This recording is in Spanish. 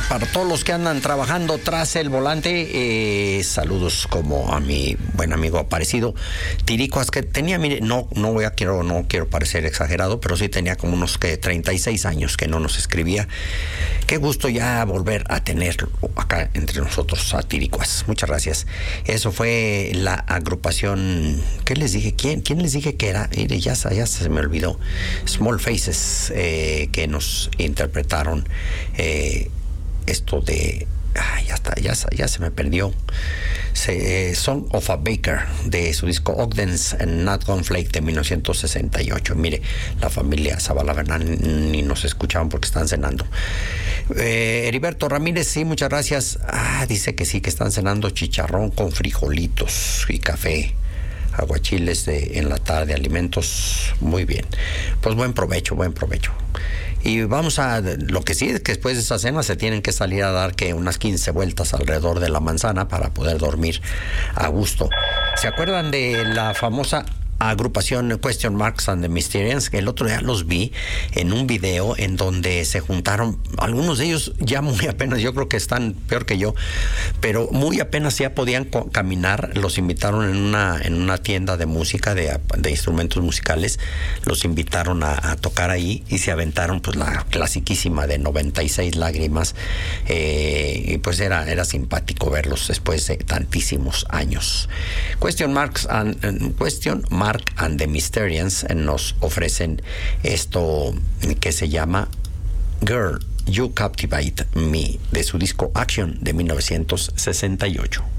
para todos los que andan trabajando tras el volante, saludos como a mi buen amigo Aparecido Tiricuas, que tenía, mire, no quiero parecer exagerado, pero sí tenía como unos 36 años que no nos escribía. Qué gusto ya volver a tenerlo acá entre nosotros a Tiricuas. Muchas gracias. Eso fue la agrupación, ¿qué les dije? ¿Quién les dije que era? Mire, ya se me olvidó. Small Faces, que nos interpretaron esto de... ya se me perdió. Song of a Baker, de su disco Ogden's and Not Conflake de 1968. Mire, la familia Zavala Bernal ni nos escuchaban porque están cenando. Heriberto Ramírez, sí, muchas gracias. Dice que sí, que están cenando chicharrón con frijolitos y café, aguachiles en la tarde, alimentos. Muy bien, pues buen provecho. Y vamos a, lo que sí es que después de esa cena se tienen que salir a dar unas 15 vueltas alrededor de la manzana para poder dormir a gusto. ¿Se acuerdan de la famosa agrupación Question Marks and the Mysterians? Que el otro día los vi en un video en donde se juntaron algunos de ellos ya muy apenas, yo creo que están peor que yo, pero muy apenas ya podían caminar. Los invitaron en una tienda de música, de instrumentos musicales, los invitaron a tocar ahí y se aventaron pues la clasiquísima de 96 lágrimas, y pues era simpático verlos después de tantísimos años. Question Mark and the Mysterians nos ofrecen esto que se llama Girl, You Captivate Me, de su disco Action de 1968.